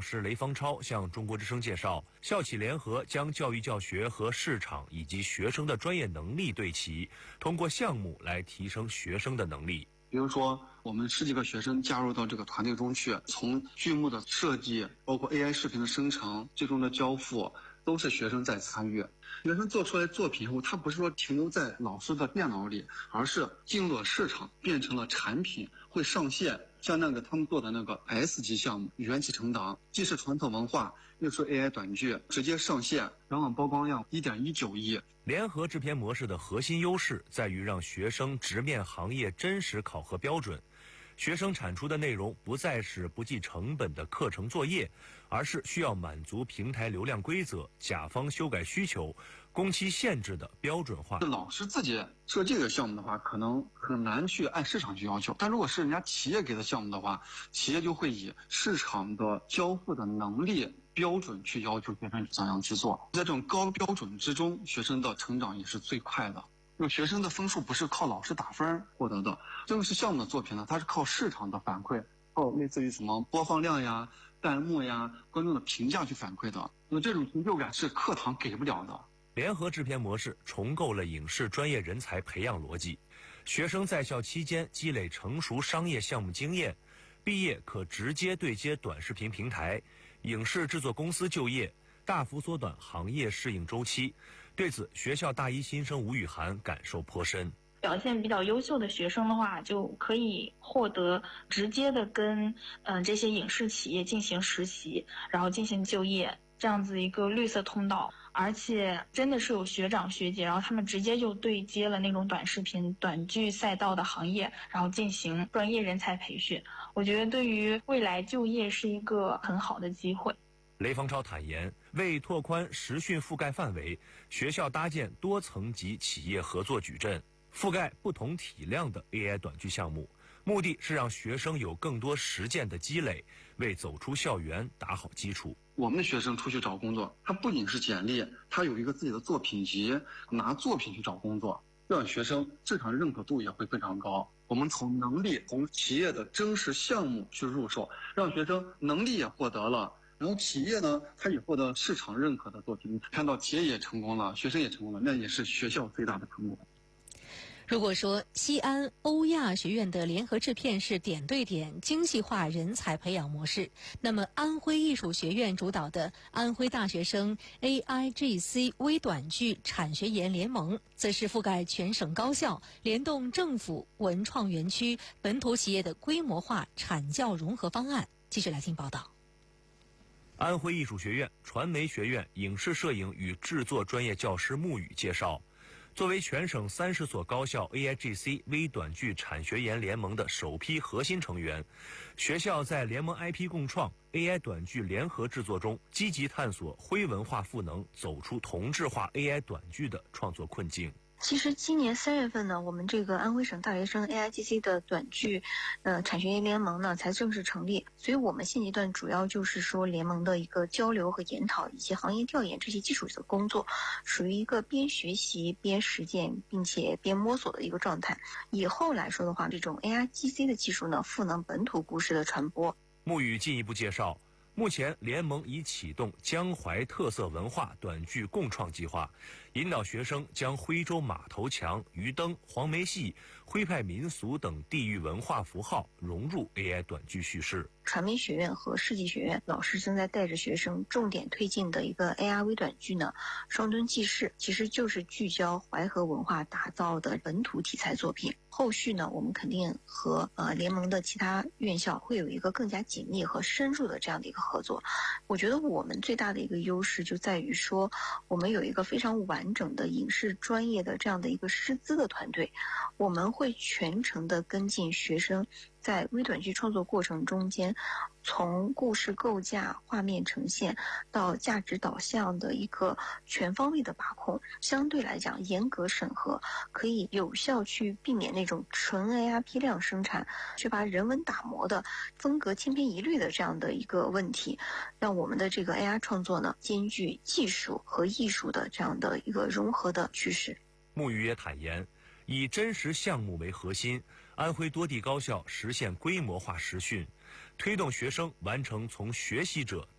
师雷方超向中国之声介绍，校企联合将教育教学和市场以及学生的专业能力对齐，通过项目来提升学生的能力。 比如说，我们10几个学生加入到这个团队中去，从剧目的设计，包括 AI 视频的生成，最终的交付，都是学生在参与。学生做出来作品后，他不是说停留在老师的电脑里，而是进入了市场，变成了产品，会上线。像他们做的那个 S 级项目，缘起成党，既是传统文化，又是 AI 短剧，直接上线，全网曝光量1.19亿。 联合制片模式的核心优势在于让学生直面行业真实考核标准。学生产出的内容不再是不计成本的课程作业，而是需要满足平台流量规则、甲方修改需求、工期限制的标准化。 老师自己设这个项目的话，可能很难去按市场去要求，但如果是人家企业给的项目的话，企业就会以市场的交付的能力标准去要求学生怎样去做。在这种高标准之中，学生的成长也是最快的。学生的分数不是靠老师打分获得的，这个是项目的作品呢，它是靠市场的反馈，靠类似于什么播放量呀、弹幕呀、观众的评价去反馈的。那么这种成就感是课堂给不了的。 联合制片模式重构了影视专业人才培养逻辑，学生在校期间积累成熟商业项目经验，毕业可直接对接短视频平台、影视制作公司就业，大幅缩短行业适应周期。对此，学校大一新生吴雨涵感受颇深。 表现比较优秀的学生的话，就可以获得直接的跟这些影视企业进行实习，然后进行就业，这样子一个绿色通道。而且真的是有学长学姐，然后他们直接就对接了那种短视频、短剧赛道的行业，然后进行专业人才培训。我觉得对于未来就业是一个很好的机会。 雷方超坦言，为拓宽实训覆盖范围，学校搭建多层级企业合作矩阵，覆盖不同体量的 AI 短剧项目，目的是让学生有更多实践的积累，为走出校园打好基础。 我们的学生出去找工作，他不仅是简历，他有一个自己的作品集，拿作品去找工作，让学生市场认可度也会非常高。我们从能力、从企业的真实项目去入手，让学生能力也获得了，然后企业呢，它也获得市场认可的作品，看到企业也成功了，学生也成功了，那也是学校最大的成功。 如果说西安欧亚学院的联合制片是点对点精细化人才培养模式，那么安徽艺术学院主导的安徽大学生 AIGC 微短剧产学研联盟，则是覆盖全省高校，联动政府、文创园区、本土企业的规模化产教融合方案。继续来听报道。 安徽艺术学院传媒学院影视摄影与制作专业教师穆宇介绍，作为全省30所高校 AIGC 微短剧产学研联盟的首批核心成员，学校在联盟 IP 共创、AI 短剧联合制作中，积极探索徽文化赋能，走出同质化 AI 短剧的创作困境。 其实今年3月份呢，我们这个安徽省大学生 AIGC 的短剧产学研联盟呢才正式成立，所以我们现阶段主要就是说联盟的一个交流和研讨以及行业调研这些基础的工作，属于一个边学习边实践并且边摸索的一个状态。以后来说的话，这种 AIGC 的技术呢赋能本土故事的传播。 穆宇进一步介绍，目前联盟已启动江淮特色文化短剧共创计划，引导学生将徽州马头墙、鱼灯、黄梅戏、徽派民俗等地域文化符号融入 AI 短剧叙事。 传媒学院和世纪学院老师正在带着学生重点推进的一个 AI 微短剧呢，双墩记事，其实就是聚焦淮河文化打造的本土题材作品。后续呢，我们肯定和联盟的其他院校会有一个更加紧密和深入的这样的一个合作。我觉得我们最大的一个优势就在于说，我们有一个非常完整的影视专业的这样的一个师资的团队，我们会全程的跟进学生在微短剧创作过程中间，从故事构架、画面呈现到价值导向的一个全方位的把控，相对来讲严格审核，可以有效去避免那种纯 AI 批量生产却把人文打磨的风格千篇一律的这样的一个问题，让我们的这个 AI 创作呢兼具技术和艺术的这样的一个融合的趋势。 穆宇也坦言，以真实项目为核心，安徽多地高校实现规模化实训，推动学生完成从学习者